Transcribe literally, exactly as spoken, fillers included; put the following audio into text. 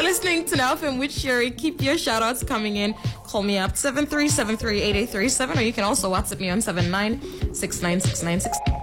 listening to Now F M with Sherry. Keep your shout outs coming in. Call me up seven three seven three eight eight three seven, or you can also WhatsApp me on seven nine six nine six nine six.